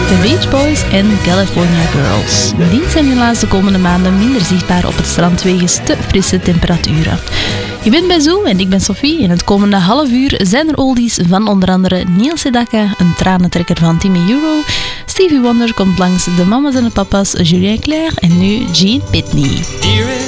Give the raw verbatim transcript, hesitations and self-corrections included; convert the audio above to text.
The Beach Boys en California Girls. Die zijn helaas de komende maanden minder zichtbaar op het strand wegens te frisse temperaturen. Je bent bij Zoo en ik ben Sophie. In het komende half uur zijn er oldies van onder andere Neil Sedaka, een tranentrekker van Timmy Euro. Stevie Wonder komt langs, de mama's en de papa's Julien Clerc en nu Gene Pitney.